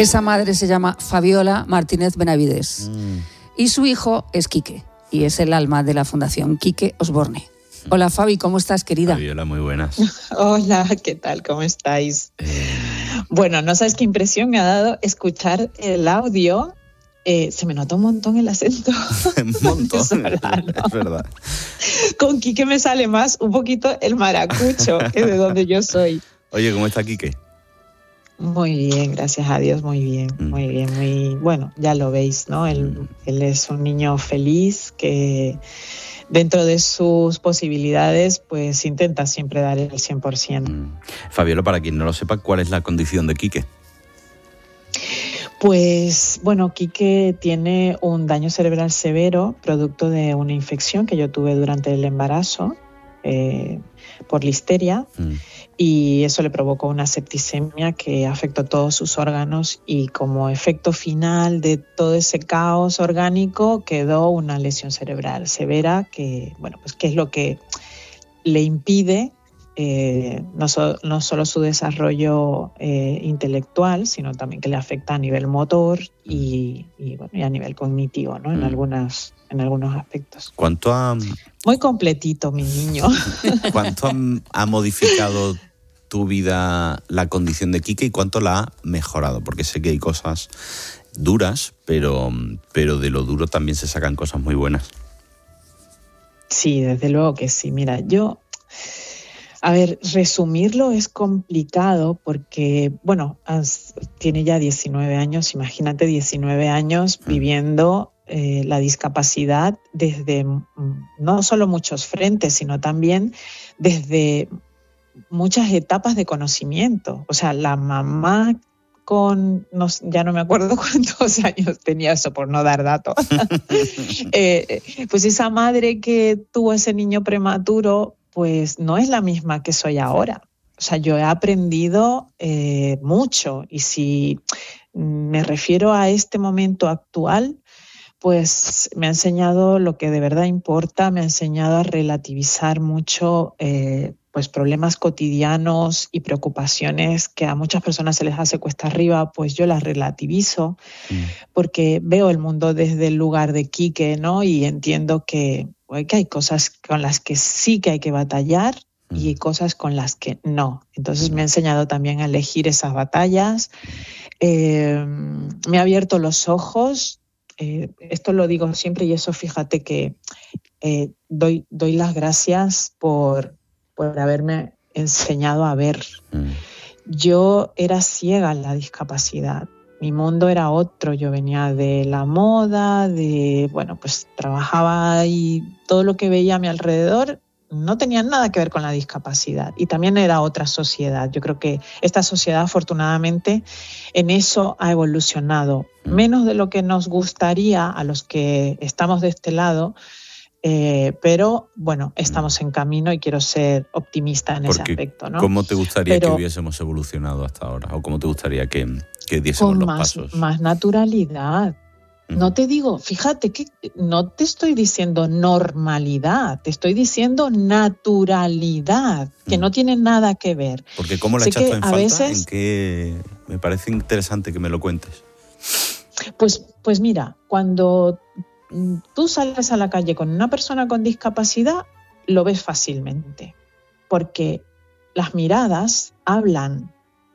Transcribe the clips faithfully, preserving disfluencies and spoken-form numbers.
Esa madre se llama Fabiola Martínez Benavides mm. y su hijo es Quique y es el alma de la Fundación Quique Osborne. Hola Fabi, ¿cómo estás, querida? Fabiola, muy buenas. Hola, ¿qué tal? ¿Cómo estáis? Eh... Bueno, no sabes qué impresión me ha dado escuchar el audio. Eh, se me nota un montón el acento. Un montón, es verdad. Con Quique me sale más un poquito el maracucho, que de donde yo soy. Oye, ¿cómo está Quique? Muy bien, gracias a Dios, muy bien, mm. muy bien, muy bueno, ya lo veis, ¿no? Él, mm. él es un niño feliz que dentro de sus posibilidades, pues intenta siempre dar el cien por ciento. Mm. Fabiola, para quien no lo sepa, ¿cuál es la condición de Quique? Pues bueno, Quique tiene un daño cerebral severo producto de una infección que yo tuve durante el embarazo eh, por listeria mm. y eso le provocó una septicemia que afectó todos sus órganos y como efecto final de todo ese caos orgánico quedó una lesión cerebral severa que, bueno, pues que es lo que le impide Eh, no, so, no solo su desarrollo eh, intelectual, sino también que le afecta a nivel motor y, y, bueno, y a nivel cognitivo, ¿no? En, mm. algunas, en algunos aspectos. ¿Cuánto ha... Muy completito, mi niño. ¿Cuánto ha, ha modificado tu vida la condición de Quique y cuánto la ha mejorado? Porque sé que hay cosas duras, pero, pero de lo duro también se sacan cosas muy buenas. Sí, desde luego que sí. Mira, yo... A ver, resumirlo es complicado porque, bueno, tiene ya diecinueve años, imagínate diecinueve años viviendo eh, la discapacidad desde no solo muchos frentes, sino también desde muchas etapas de conocimiento. O sea, la mamá con, no, ya no me acuerdo cuántos años tenía eso por no dar datos, eh, pues esa madre que tuvo ese niño prematuro, pues no es la misma que soy ahora. O sea, yo he aprendido eh, mucho y si me refiero a este momento actual, pues me ha enseñado lo que de verdad importa, me ha enseñado a relativizar mucho eh, pues problemas cotidianos y preocupaciones que a muchas personas se les hace cuesta arriba, pues yo las relativizo mm. porque veo el mundo desde el lugar de Quique, ¿no? Y entiendo que que hay cosas con las que sí que hay que batallar y hay cosas con las que no. Entonces me ha enseñado también a elegir esas batallas. Eh, me ha abierto los ojos. Eh, esto lo digo siempre y eso fíjate que eh, doy, doy las gracias por, por haberme enseñado a ver. Yo era ciega en la discapacidad. Mi mundo era otro, yo venía de la moda, de, bueno, pues trabajaba y todo lo que veía a mi alrededor no tenía nada que ver con la discapacidad y también era otra sociedad. Yo creo que esta sociedad afortunadamente en eso ha evolucionado, menos de lo que nos gustaría a los que estamos de este lado, eh, pero bueno, estamos en camino y quiero ser optimista en Porque ese aspecto, ¿no? ¿Cómo te gustaría pero, que hubiésemos evolucionado hasta ahora? ¿O cómo te gustaría que, que diésemos con los más, pasos? Más naturalidad. Uh-huh. No te digo, fíjate que no te estoy diciendo normalidad, te estoy diciendo naturalidad, que uh-huh. no tiene nada que ver. Porque ¿cómo la echas tú en falta? Veces, ¿En qué? Me parece interesante que me lo cuentes. Pues, pues mira, cuando tú sales a la calle con una persona con discapacidad, lo ves fácilmente, porque las miradas hablan.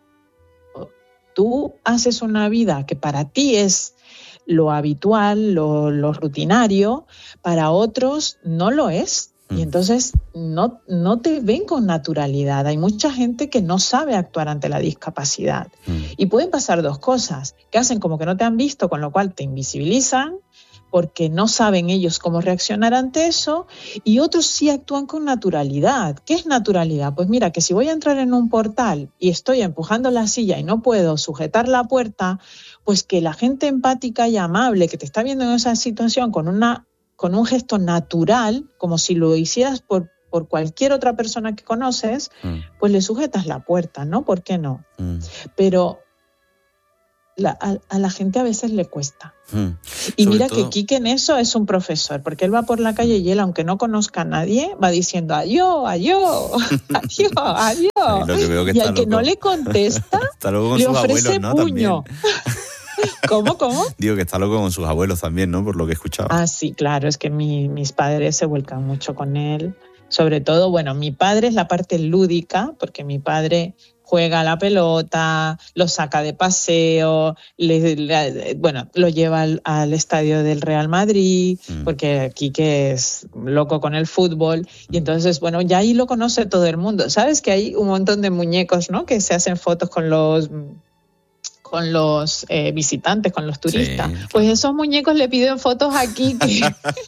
Tú haces una vida que para ti es lo habitual, lo, lo rutinario, para otros no lo es. Y entonces no, no te ven con naturalidad. Hay mucha gente que no sabe actuar ante la discapacidad. Mm. Y pueden pasar dos cosas, que hacen como que no te han visto, con lo cual te invisibilizan, porque no saben ellos cómo reaccionar ante eso, y otros sí actúan con naturalidad. ¿Qué es naturalidad? Pues mira, que si voy a entrar en un portal y estoy empujando la silla y no puedo sujetar la puerta, pues que la gente empática y amable que te está viendo en esa situación con, una, con un gesto natural, como si lo hicieras por, por cualquier otra persona que conoces, mm. pues le sujetas la puerta, ¿no? ¿Por qué no? Mm. Pero La, a, a la gente a veces le cuesta. Mm. Y Sobre mira todo... que Quique en eso es un profesor, porque él va por la calle y él, aunque no conozca a nadie, va diciendo adiós, adiós, adiós, adiós. Lo que veo que y está al que loco. no le contesta, está loco con le sus ofrece abuelos, ¿no? puño. ¿Cómo, cómo? Digo que está loco con sus abuelos también, ¿no? Por lo que he escuchado. Ah, sí, claro, es que mi, mis padres se vuelcan mucho con él. Sobre todo, bueno, mi padre es la parte lúdica, porque mi padre juega a la pelota, lo saca de paseo, le, le, bueno, lo lleva al, al estadio del Real Madrid, mm. porque Quique es loco con el fútbol, y entonces, bueno, ya ahí lo conoce todo el mundo. ¿Sabes que hay un montón de muñecos, ¿no?, que se hacen fotos con los... con los eh, visitantes, con los turistas? Sí, claro. Pues esos muñecos le piden fotos a Quique.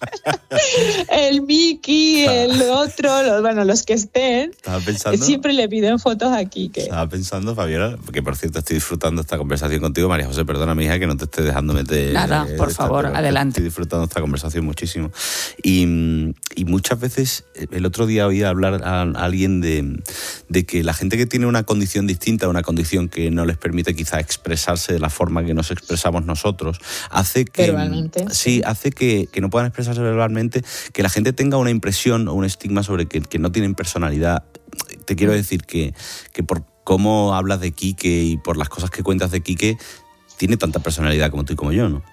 El Mickey, el otro, los, bueno, los que estén, ¿Estaba pensando? siempre le piden fotos a Quique. Estaba pensando, Fabiola, porque por cierto estoy disfrutando esta conversación contigo. María José, perdona, mi hija, que no te esté dejando meter... Nada, eh, por esta, favor, adelante. Estoy disfrutando esta conversación muchísimo. Y, y muchas veces, el otro día oí hablar a alguien de, de que la gente que tiene una condición distinta, una condición que no les permite quizá expresarse de la forma que nos expresamos nosotros, hace que... Verbalmente. Sí, hace que, que no puedan expresarse verbalmente, que la gente tenga una impresión o un estigma sobre que, que no tienen personalidad. Te quiero decir que, que por cómo hablas de Quique y por las cosas que cuentas de Quique, tiene tanta personalidad como tú y como yo, ¿no?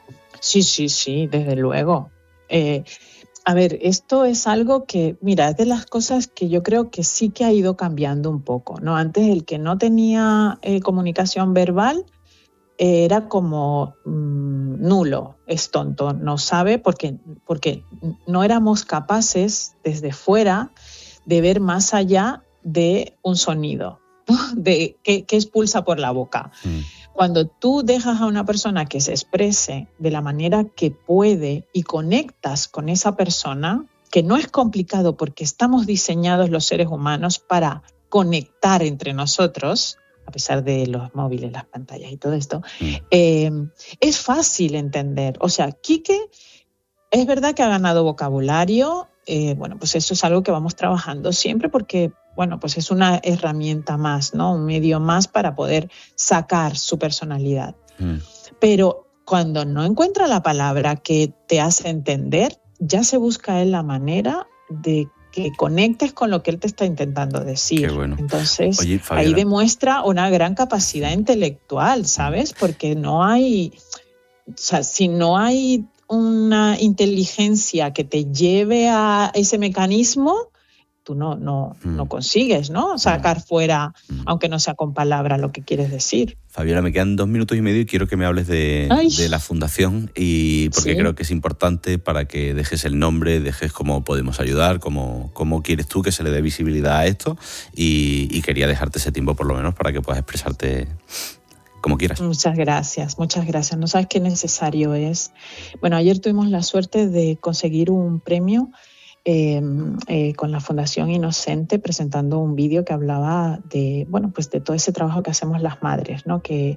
Sí, sí, sí, desde luego. Eh, a ver, esto es algo que, mira, es de las cosas que yo creo que sí que ha ido cambiando un poco, ¿no? Antes el que no tenía eh, comunicación verbal eh, era como mmm, nulo, es tonto, no sabe, porque, porque no éramos capaces desde fuera de ver más allá de un sonido, ¿no? de que, que expulsa por la boca. Mm. Cuando tú dejas a una persona que se exprese de la manera que puede y conectas con esa persona, que no es complicado porque estamos diseñados los seres humanos para conectar entre nosotros, a pesar de los móviles, las pantallas y todo esto, mm. eh, es fácil entender. O sea, Quique es verdad que ha ganado vocabulario, eh, bueno, pues eso es algo que vamos trabajando siempre porque, bueno, pues es una herramienta más, ¿no? Un medio más para poder sacar su personalidad. Mm. Pero cuando no encuentra la palabra que te hace entender, ya se busca él la manera de que conectes con lo que él te está intentando decir. Qué bueno. Entonces, Oye, ahí demuestra una gran capacidad intelectual, ¿sabes? Porque no hay, o sea, si no hay una inteligencia que te lleve a ese mecanismo, tú no, no, mm. no consigues, ¿no? Sacar mm. fuera, mm. aunque no sea con palabras, lo que quieres decir. Fabiola, me quedan dos minutos y medio y quiero que me hables de, de la fundación, y porque ¿Sí? creo que es importante para que dejes el nombre, dejes cómo podemos ayudar, cómo, cómo quieres tú que se le dé visibilidad a esto, y, y quería dejarte ese tiempo por lo menos para que puedas expresarte como quieras. Muchas gracias, muchas gracias. No sabes qué necesario es. Bueno, ayer tuvimos la suerte de conseguir un premio Eh, eh, con la Fundación Inocente, presentando un vídeo que hablaba de, bueno, pues de todo ese trabajo que hacemos las madres, ¿no? Que,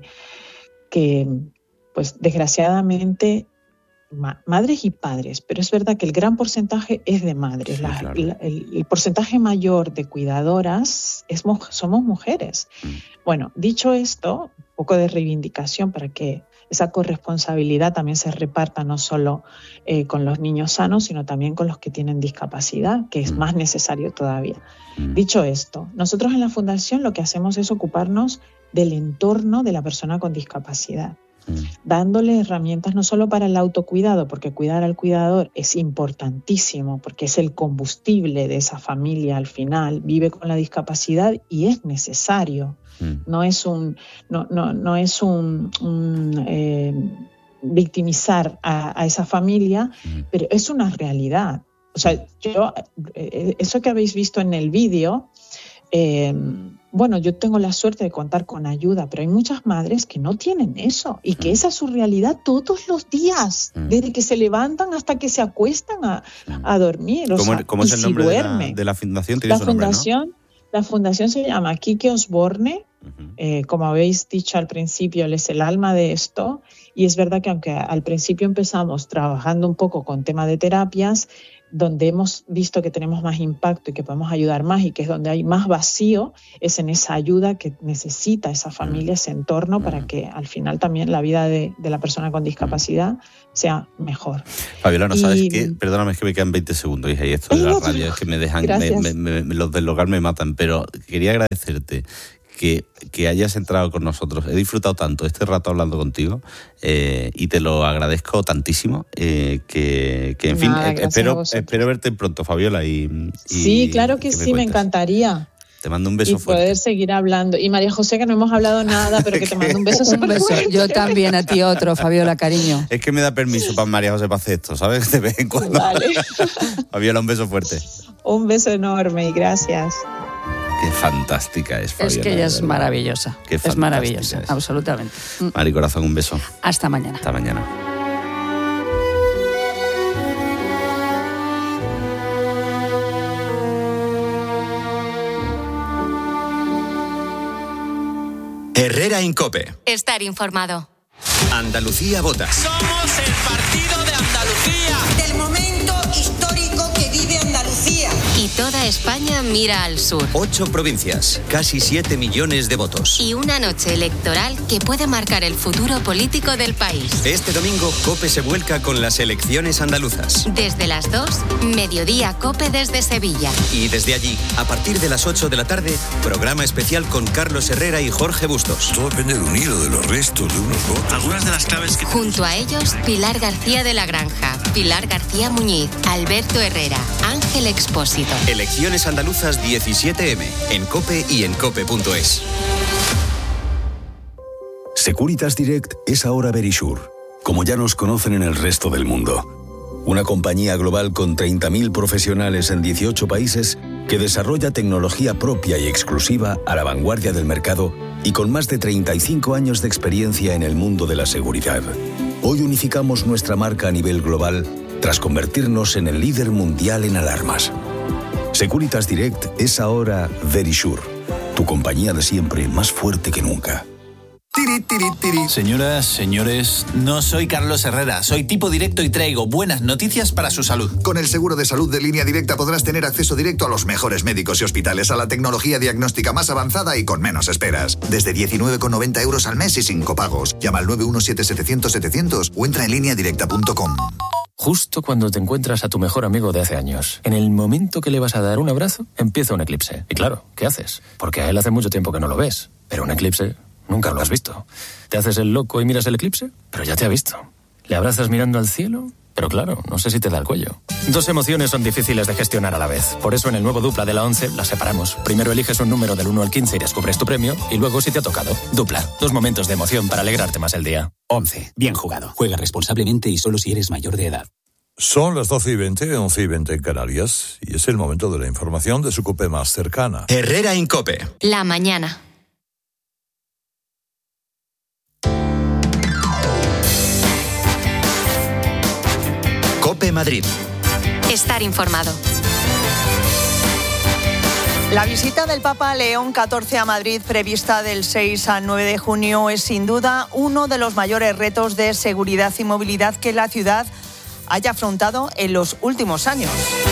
que pues desgraciadamente ma- madres y padres, pero es verdad que el gran porcentaje es de madres. Sí, la, claro. la, el, el porcentaje mayor de cuidadoras es, somos mujeres. Mm. Bueno, dicho esto, un poco de reivindicación para que esa corresponsabilidad también se reparta no solo eh, con los niños sanos, sino también con los que tienen discapacidad, que es mm. más necesario todavía. Mm. Dicho esto, nosotros en la Fundación lo que hacemos es ocuparnos del entorno de la persona con discapacidad, mm. dándole herramientas no solo para el autocuidado, porque cuidar al cuidador es importantísimo, porque es el combustible de esa familia al final, vive con la discapacidad y es necesario. Mm. No es un, no, no, no es un, un eh, victimizar a, a esa familia, mm. pero es una realidad. O sea, yo, eh, eso que habéis visto en el vídeo, eh, bueno, yo tengo la suerte de contar con ayuda, pero hay muchas madres que no tienen eso y que mm. esa es su realidad todos los días, mm. desde que se levantan hasta que se acuestan a, mm. a dormir. O ¿Cómo, sea, ¿cómo es el si nombre duerme, de, la, de la fundación? ¿Tiene la su nombre, fundación, ¿no? La fundación se llama Quique Osborne. Uh-huh. Eh, como habéis dicho al principio, él es el alma de esto, y es verdad que aunque al principio empezamos trabajando un poco con tema de terapias, donde hemos visto que tenemos más impacto y que podemos ayudar más y que es donde hay más vacío, es en esa ayuda que necesita esa familia, uh-huh. ese entorno, uh-huh. para que al final también la vida de, de la persona con discapacidad uh-huh. sea mejor. Fabiola, ¿no y... sabes qué? Perdóname, es que me quedan veinte segundos, hija, y esto de la radio es que me dejan, me, me, me, los del hogar me matan, pero quería agradecerte que, que hayas entrado con nosotros. He disfrutado tanto este rato hablando contigo eh, y te lo agradezco tantísimo. Eh, que, que, en Nada, fin, eh, espero, a espero verte pronto, Fabiola. Y, y sí, claro que, que sí, me, me encantaría. Te mando un beso y fuerte. Y poder seguir hablando. Y María José, que no hemos hablado nada, pero que te mando un beso súper fuerte. Yo también, a ti otro, Fabiola, cariño. Es que me da permiso para María José para hacer esto, ¿sabes? De vez en cuando. Vale. Fabiola, un beso fuerte. Un beso enorme y gracias. Qué fantástica es, Fabiola. Es que ella es maravillosa. Qué es maravillosa, es. absolutamente. Mari Corazón, un beso. Hasta mañana. Hasta mañana. Herrera Incope. Estar informado. Andalucía vota. Somos el partido de Andalucía. Del momento histórico que vive Andalucía. Y toda España mira al sur. Ocho provincias, casi siete millones de votos. Y una noche electoral que puede marcar el futuro político del país. Este domingo, COPE se vuelca con las elecciones andaluzas. Desde las dos, Mediodía COPE desde Sevilla. Y desde allí, a partir de las ocho de la tarde, programa especial con Carlos Herrera y Jorge Bustos. Todo depende de un hilo, de los restos, de unos votos. Algunas de las claves que... Junto a ellos, Pilar García de la Granja, Pilar García Muñiz, Alberto Herrera, Ángel Expósito. Elecciones andaluzas diecisiete eme, en COPE y en cope punto es. Securitas Direct es ahora Verisure, como ya nos conocen en el resto del mundo. Una compañía global con treinta mil profesionales en dieciocho países que desarrolla tecnología propia y exclusiva a la vanguardia del mercado y con más de treinta y cinco años de experiencia en el mundo de la seguridad. Hoy unificamos nuestra marca a nivel global tras convertirnos en el líder mundial en alarmas. Securitas Direct es ahora Verisure, tu compañía de siempre más fuerte que nunca. Tiri, tiri, tiri. Señoras, señores, no soy Carlos Herrera, soy tipo directo y traigo buenas noticias para su salud. Con el seguro de salud de Línea Directa podrás tener acceso directo a los mejores médicos y hospitales, a la tecnología diagnóstica más avanzada y con menos esperas. Desde diecinueve con noventa euros al mes y sin copagos. Llama al nueve uno siete setecientos setecientos o entra en línea directa punto com. Justo cuando te encuentras a tu mejor amigo de hace años, en el momento que le vas a dar un abrazo, empieza un eclipse. Y claro, ¿qué haces? Porque a él hace mucho tiempo que no lo ves. Pero un eclipse nunca lo has visto. ¿Te haces el loco y miras el eclipse? Pero ya te ha visto. ¿Le abrazas mirando al cielo? Pero claro, no sé si te da el cuello. Dos emociones son difíciles de gestionar a la vez. Por eso en el nuevo Dupla de la ONCE las separamos. Primero eliges un número del uno al quince y descubres tu premio. Y luego si te ha tocado. Dupla. Dos momentos de emoción para alegrarte más el día. ONCE. Bien jugado. Juega responsablemente y solo si eres mayor de edad. Son las doce y veinte, once y veinte en Canarias. Y es el momento de la información de su COPE más cercana. Herrera Incope. La mañana. COPE Madrid. Estar informado. La visita del Papa León catorce a Madrid, prevista del seis al nueve de junio, es sin duda uno de los mayores retos de seguridad y movilidad que la ciudad haya afrontado en los últimos años.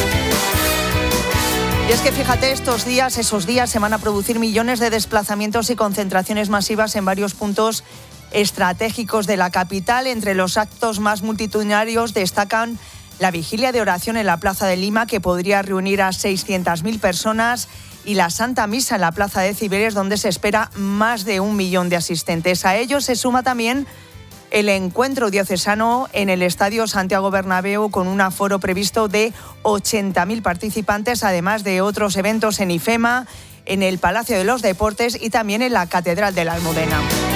Y es que fíjate, estos días, esos días se van a producir millones de desplazamientos y concentraciones masivas en varios puntos estratégicos de la capital. Entre los actos más multitudinarios destacan la vigilia de oración en la Plaza de Lima, que podría reunir a seiscientas mil personas, y la Santa Misa en la Plaza de Ciberes, donde se espera más de un millón de asistentes. A ello se suma también el encuentro diocesano en el Estadio Santiago Bernabéu, con un aforo previsto de ochenta mil participantes, además de otros eventos en IFEMA, en el Palacio de los Deportes y también en la Catedral de la Almudena.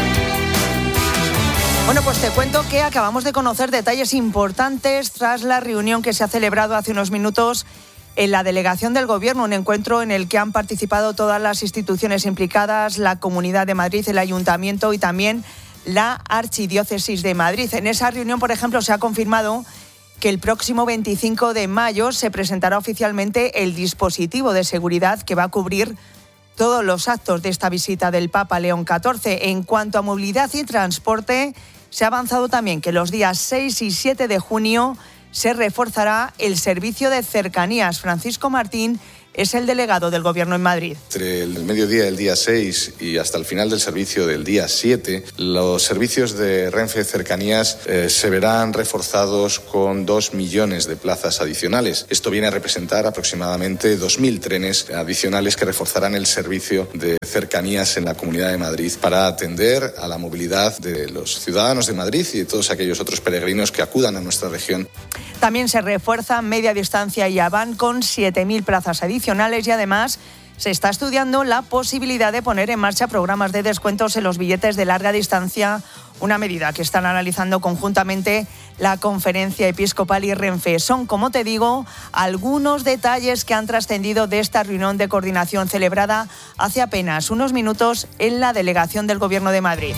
Bueno, pues te cuento que acabamos de conocer detalles importantes tras la reunión que se ha celebrado hace unos minutos en la delegación del Gobierno, un encuentro en el que han participado todas las instituciones implicadas, la Comunidad de Madrid, el Ayuntamiento y también la Archidiócesis de Madrid. En esa reunión, por ejemplo, se ha confirmado que el próximo veinticinco de mayo se presentará oficialmente el dispositivo de seguridad que va a cubrir todos los actos de esta visita del Papa León catorce. En cuanto a movilidad y transporte, se ha avanzado también que los días seis y siete de junio se reforzará el servicio de cercanías. Francisco Martín es el delegado del Gobierno en Madrid. Entre el mediodía del día seis y hasta el final del servicio del día siete, los servicios de Renfe Cercanías eh, se verán reforzados con dos millones de plazas adicionales. Esto viene a representar aproximadamente dos mil trenes adicionales que reforzarán el servicio de cercanías en la Comunidad de Madrid para atender a la movilidad de los ciudadanos de Madrid y de todos aquellos otros peregrinos que acudan a nuestra región. También se refuerza Media Distancia y Avant con siete mil plazas adicionales y además se está estudiando la posibilidad de poner en marcha programas de descuentos en los billetes de larga distancia, una medida que están analizando conjuntamente la Conferencia Episcopal y Renfe. Son, como te digo, algunos detalles que han trascendido de esta reunión de coordinación celebrada hace apenas unos minutos en la delegación del Gobierno de Madrid.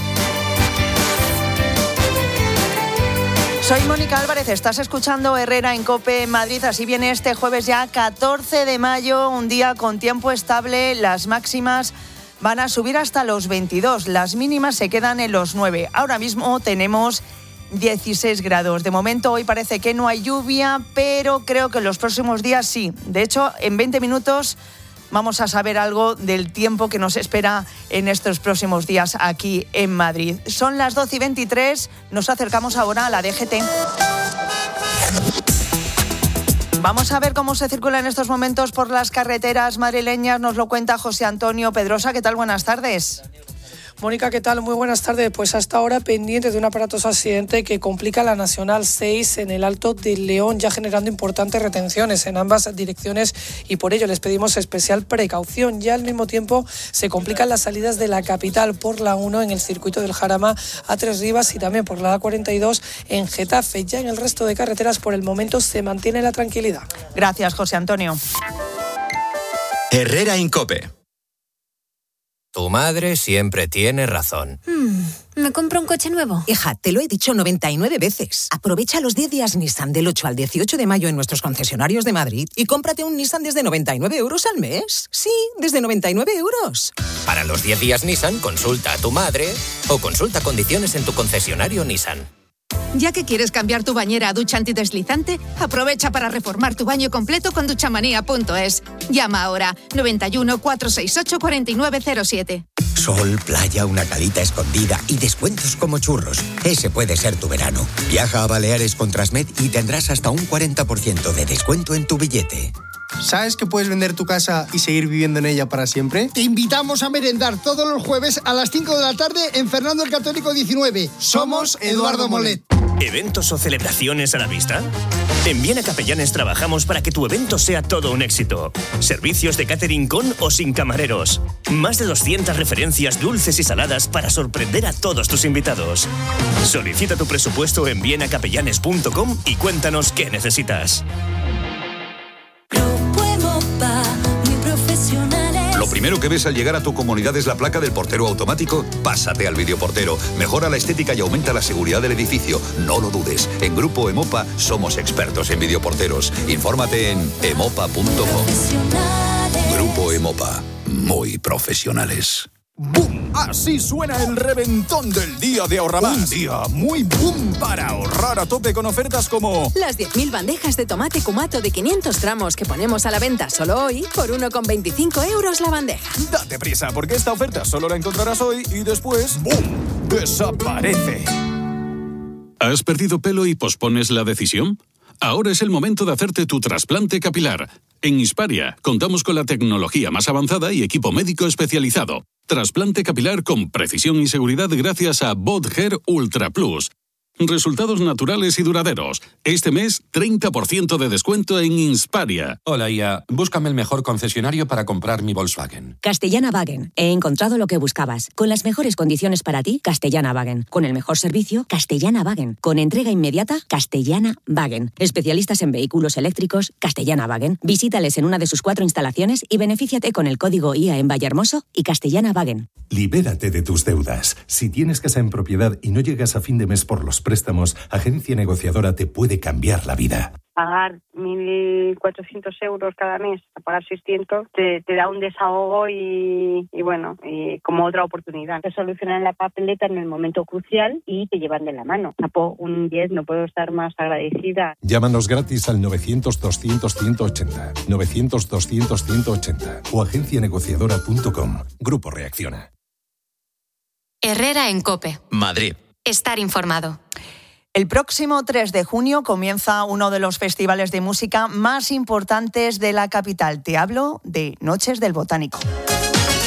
Soy Mónica Álvarez, estás escuchando Herrera en COPE en Madrid. Así viene este jueves ya catorce de mayo, un día con tiempo estable. Las máximas van a subir hasta los veintidós, las mínimas se quedan en los nueve. Ahora mismo tenemos dieciséis grados. De momento hoy parece que no hay lluvia, pero creo que en los próximos días sí. De hecho, en veinte minutos vamos a saber algo del tiempo que nos espera en estos próximos días aquí en Madrid. Son las doce y veintitrés, nos acercamos ahora a la D G T. Vamos a ver cómo se circula en estos momentos por las carreteras madrileñas. Nos lo cuenta José Antonio Pedrosa. ¿Qué tal? Buenas tardes. Mónica, ¿qué tal? Muy buenas tardes. Pues hasta ahora pendiente de un aparatoso accidente que complica la Nacional seis en el Alto de León, ya generando importantes retenciones en ambas direcciones y por ello les pedimos especial precaución. Ya al mismo tiempo se complican las salidas de la capital por la uno en el circuito del Jarama a Tres Rivas y también por la A cuarenta y dos en Getafe. Ya en el resto de carreteras por el momento se mantiene la tranquilidad. Gracias, José Antonio. Herrera en COPE. Tu madre siempre tiene razón. Hmm, ¿me compro un coche nuevo? Hija, te lo he dicho noventa y nueve veces. Aprovecha los diez días Nissan del ocho al dieciocho de mayo en nuestros concesionarios de Madrid y cómprate un Nissan desde noventa y nueve euros al mes. Sí, desde noventa y nueve euros. Para los diez días Nissan, consulta a tu madre o consulta condiciones en tu concesionario Nissan. Ya que quieres cambiar tu bañera a ducha antideslizante, aprovecha para reformar tu baño completo con duchamanía punto es. Llama ahora noventa y uno, cuatrocientos sesenta y ocho, cuarenta y nueve cero siete. Sol, playa, una calita escondida y descuentos como churros. Ese puede ser tu verano. Viaja a Baleares con Transmed y tendrás hasta un cuarenta por ciento de descuento en tu billete. ¿Sabes que puedes vender tu casa y seguir viviendo en ella para siempre? Te invitamos a merendar todos los jueves a las cinco de la tarde en Fernando el Católico diecinueve. Somos Eduardo Molet. ¿Eventos o celebraciones a la vista? En Viena Capellanes trabajamos para que tu evento sea todo un éxito. Servicios de catering con o sin camareros. Más de doscientas referencias dulces y saladas para sorprender a todos tus invitados. Solicita tu presupuesto en viena capellanes punto com y cuéntanos qué necesitas. Lo primero que ves al llegar a tu comunidad es la placa del portero automático. Pásate al videoportero. Mejora la estética y aumenta la seguridad del edificio. No lo dudes. En Grupo Emopa somos expertos en videoporteros. Infórmate en emopa punto com. Grupo Emopa. Muy profesionales. ¡Bum! Así suena el reventón del día de Ahorramás. Un día muy boom para ahorrar a tope con ofertas como las diez mil bandejas de tomate cumato de quinientos gramos que ponemos a la venta solo hoy por uno con veinticinco euros la bandeja. Date prisa porque esta oferta solo la encontrarás hoy y después ¡bum! Desaparece. ¿Has perdido pelo y pospones la decisión? Ahora es el momento de hacerte tu trasplante capilar. En Hisparia contamos con la tecnología más avanzada y equipo médico especializado. Trasplante capilar con precisión y seguridad gracias a BotHair Ultra Plus. Resultados naturales y duraderos. Este mes, treinta por ciento de descuento en Hisparia. Hola, I A. Búscame el mejor concesionario para comprar mi Volkswagen. Castellana Wagen. He encontrado lo que buscabas. Con las mejores condiciones para ti, Castellana Wagen. Con el mejor servicio, Castellana Wagen. Con entrega inmediata, Castellana Wagen. Especialistas en vehículos eléctricos, Castellana Wagen. Visítales en una de sus cuatro instalaciones y benefíciate con el código I A en Vallehermoso y Castellana Wagen. Libérate de tus deudas. Si tienes casa en propiedad y no llegas a fin de mes por los préstamos, Agencia Negociadora te puede cambiar la vida. pagar mil cuatrocientos euros cada mes a pagar seiscientos te, te da un desahogo y, y bueno, y como otra oportunidad. Te solucionan la papeleta en el momento crucial y te llevan de la mano. Tapo un diez, no puedo estar más agradecida. Llámanos gratis al novecientos doscientos ciento ochenta, novecientos doscientos ciento ochenta o agencia negociadora punto com. Grupo Reacciona. Herrera en COPE. Madrid. Estar informado. El próximo tres de junio comienza uno de los festivales de música más importantes de la capital. Te hablo de Noches del Botánico.